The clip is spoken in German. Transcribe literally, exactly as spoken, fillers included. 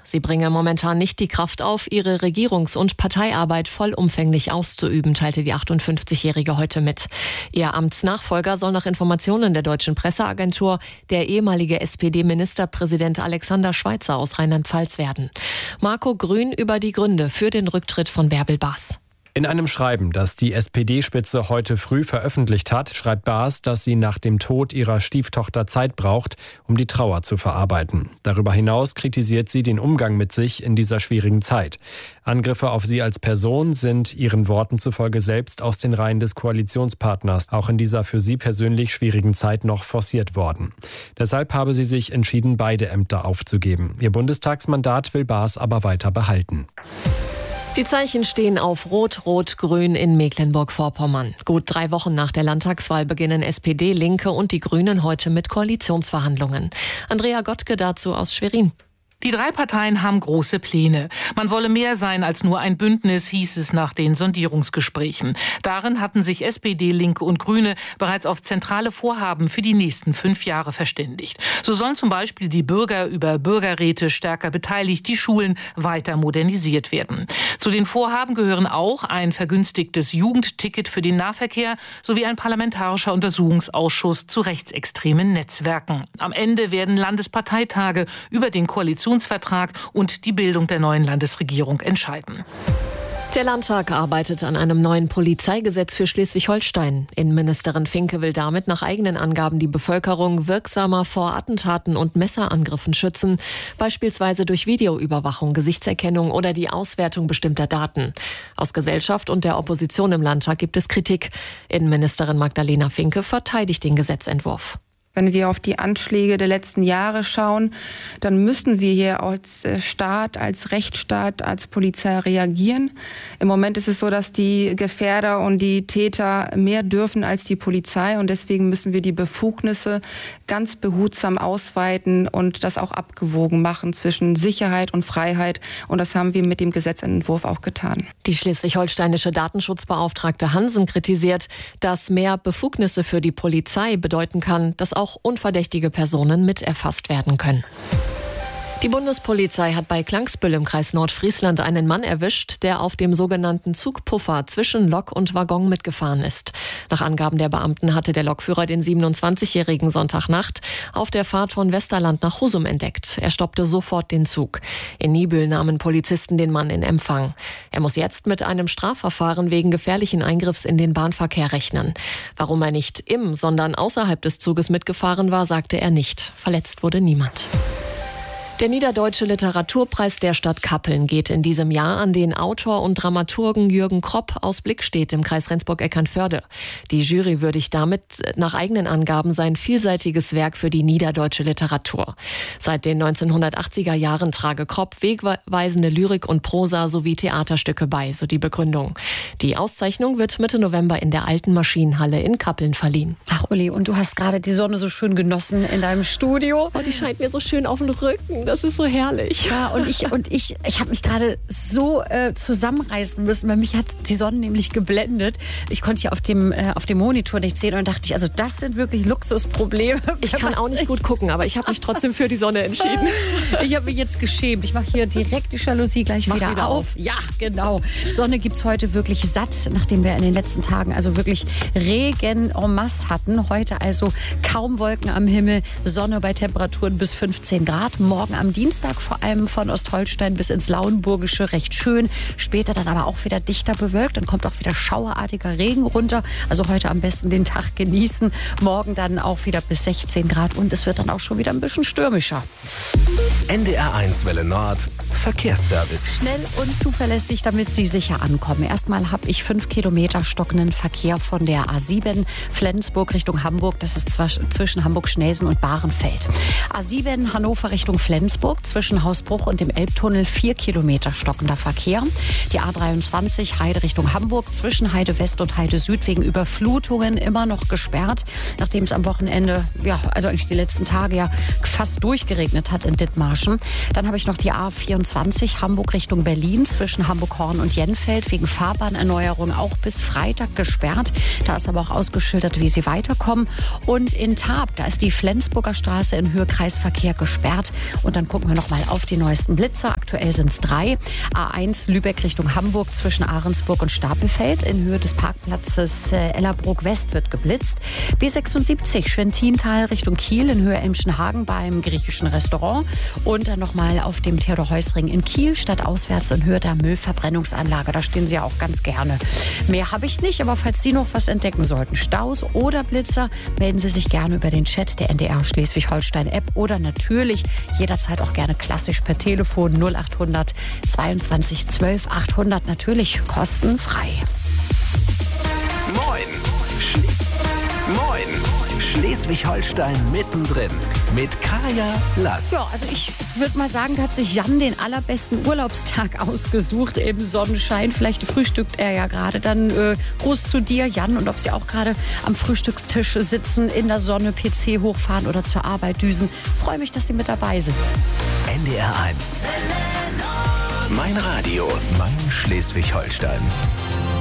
Sie bringe momentan nicht die Kraft auf, ihre Regierungs- und Parteiarbeit vollumfänglich auszuüben, teilte die achtundfünfzigjährige heute mit. Ihr Amtsnachfolger soll nach Informationen der Deutschen Presseagentur der ehemalige S P D-Ministerpräsident Alexander Schweitzer aus Rheinland-Pfalz werden. Marco Grün über die Gründe für den Rücktritt von Bärbel Baas. In einem Schreiben, das die S P D-Spitze heute früh veröffentlicht hat, schreibt Baas, dass sie nach dem Tod ihrer Stieftochter Zeit braucht, um die Trauer zu verarbeiten. Darüber hinaus kritisiert sie den Umgang mit sich in dieser schwierigen Zeit. Angriffe auf sie als Person sind ihren Worten zufolge selbst aus den Reihen des Koalitionspartners auch in dieser für sie persönlich schwierigen Zeit noch forciert worden. Deshalb habe sie sich entschieden, beide Ämter aufzugeben. Ihr Bundestagsmandat will Baas aber weiter behalten. Die Zeichen stehen auf Rot, Rot, Grün in Mecklenburg-Vorpommern. Gut drei Wochen nach der Landtagswahl beginnen S P D, Linke und die Grünen heute mit Koalitionsverhandlungen. Andrea Gottke dazu aus Schwerin. Die drei Parteien haben große Pläne. Man wolle mehr sein als nur ein Bündnis, hieß es nach den Sondierungsgesprächen. Darin hatten sich S P D, Linke und Grüne bereits auf zentrale Vorhaben für die nächsten fünf Jahre verständigt. So sollen zum Beispiel die Bürger über Bürgerräte stärker beteiligt, die Schulen weiter modernisiert werden. Zu den Vorhaben gehören auch ein vergünstigtes Jugendticket für den Nahverkehr sowie ein parlamentarischer Untersuchungsausschuss zu rechtsextremen Netzwerken. Am Ende werden Landesparteitage über den Koalitionsvertrag und die Bildung der neuen Landesregierung entscheiden. Der Landtag arbeitet an einem neuen Polizeigesetz für Schleswig-Holstein. Innenministerin Finke will damit nach eigenen Angaben die Bevölkerung wirksamer vor Attentaten und Messerangriffen schützen, beispielsweise durch Videoüberwachung, Gesichtserkennung oder die Auswertung bestimmter Daten. Aus Gesellschaft und der Opposition im Landtag gibt es Kritik. Innenministerin Magdalena Finke verteidigt den Gesetzentwurf. Wenn wir auf die Anschläge der letzten Jahre schauen, dann müssen wir hier als Staat, als Rechtsstaat, als Polizei reagieren. Im Moment ist es so, dass die Gefährder und die Täter mehr dürfen als die Polizei. Und deswegen müssen wir die Befugnisse ganz behutsam ausweiten und das auch abgewogen machen zwischen Sicherheit und Freiheit. Und das haben wir mit dem Gesetzentwurf auch getan. Die schleswig-holsteinische Datenschutzbeauftragte Hansen kritisiert, dass mehr Befugnisse für die Polizei bedeuten kann, dass auch unverdächtige Personen mit erfasst werden können. Die Bundespolizei hat bei Klangsbüll im Kreis Nordfriesland einen Mann erwischt, der auf dem sogenannten Zugpuffer zwischen Lok und Waggon mitgefahren ist. Nach Angaben der Beamten hatte der Lokführer den siebenundzwanzigjährigen Sonntagnacht auf der Fahrt von Westerland nach Husum entdeckt. Er stoppte sofort den Zug. In Niebüll nahmen Polizisten den Mann in Empfang. Er muss jetzt mit einem Strafverfahren wegen gefährlichen Eingriffs in den Bahnverkehr rechnen. Warum er nicht im, sondern außerhalb des Zuges mitgefahren war, sagte er nicht. Verletzt wurde niemand. Der Niederdeutsche Literaturpreis der Stadt Kappeln geht in diesem Jahr an den Autor und Dramaturgen Jürgen Kropp aus Blickstedt im Kreis Rendsburg-Eckernförde. Die Jury würdigt damit nach eigenen Angaben sein vielseitiges Werk für die niederdeutsche Literatur. Seit den neunzehnhundertachtziger Jahren trage Kropp wegweisende Lyrik und Prosa sowie Theaterstücke bei, so die Begründung. Die Auszeichnung wird Mitte November in der Alten Maschinenhalle in Kappeln verliehen. Ach Uli, und du hast gerade die Sonne so schön genossen in deinem Studio. Oh, die scheint mir so schön auf den Rücken. Das ist so herrlich. Ja, und ich und ich, ich habe mich gerade so äh, zusammenreißen müssen, weil mich hat die Sonne nämlich geblendet. Ich konnte hier auf dem, äh, auf dem Monitor nicht sehen und dann dachte ich, also das sind wirklich Luxusprobleme. Ich kann auch nicht gut gucken, aber ich habe mich trotzdem für die Sonne entschieden. Ich habe mich jetzt geschämt. Ich mache hier direkt die Jalousie gleich wieder, wieder auf. auf. Ja, genau. Sonne gibt es heute wirklich satt, nachdem wir in den letzten Tagen also wirklich Regen en masse hatten. Heute also kaum Wolken am Himmel, Sonne bei Temperaturen bis fünfzehn Grad. Morgen am Dienstag vor allem von Ostholstein bis ins Lauenburgische recht schön. Später dann aber auch wieder dichter bewölkt. Dann kommt auch wieder schauerartiger Regen runter. Also heute am besten den Tag genießen. Morgen dann auch wieder bis sechzehn Grad und es wird dann auch schon wieder ein bisschen stürmischer. N D R eins Welle Nord Verkehrsservice. Schnell und zuverlässig, damit Sie sicher ankommen. Erstmal habe ich fünf Kilometer stockenden Verkehr von der A sieben Flensburg Richtung Hamburg. Das ist zwar zwischen Hamburg-Schnelsen und Bahrenfeld. A sieben Hannover Richtung Flensburg zwischen Hausbruch und dem Elbtunnel vier Kilometer stockender Verkehr. Die A dreiundzwanzig Heide Richtung Hamburg zwischen Heide West und Heide Süd wegen Überflutungen immer noch gesperrt. Nachdem es am Wochenende, ja, also eigentlich die letzten Tage ja fast durchgeregnet hat in Dithmarschen. überraschen. Dann habe ich noch die A vierundzwanzig Hamburg Richtung Berlin zwischen Hamburg-Horn und Jenfeld wegen Fahrbahnerneuerung auch bis Freitag gesperrt. Da ist aber auch ausgeschildert, wie sie weiterkommen. Und in Tarp, da ist die Flensburger Straße in Höhe Kreisverkehr gesperrt. Und dann gucken wir noch mal auf die neuesten Blitzer. Aktuell sind es drei. A eins Lübeck Richtung Hamburg zwischen Ahrensburg und Stapelfeld. In Höhe des Parkplatzes Ellerbrook West wird geblitzt. B sechsundsiebzig Schwentintal Richtung Kiel in Höhe Emschenhagen beim griechischen Restaurant. Und dann nochmal auf dem Theodor-Heuss-Ring in Kiel, stadtauswärts in Höhe der Müllverbrennungsanlage. Da stehen Sie ja auch ganz gerne. Mehr habe ich nicht, aber falls Sie noch was entdecken sollten, Staus oder Blitzer, melden Sie sich gerne über den Chat der N D R Schleswig-Holstein-App oder natürlich jederzeit auch gerne klassisch per Telefon null achthundert zweiundzwanzig zwölf achthundert, natürlich kostenfrei. Moin! Schle Moin! Schleswig-Holstein mittendrin mit Kaya Lass. Ja, also ich würde mal sagen, da hat sich Jan den allerbesten Urlaubstag ausgesucht im Sonnenschein. Vielleicht frühstückt er ja gerade. Dann äh, Gruß zu dir, Jan. Und ob Sie auch gerade am Frühstückstisch sitzen, in der Sonne, P C hochfahren oder zur Arbeit düsen. Freue mich, dass Sie mit dabei sind. N D R eins. Mein Radio, mein Schleswig-Holstein.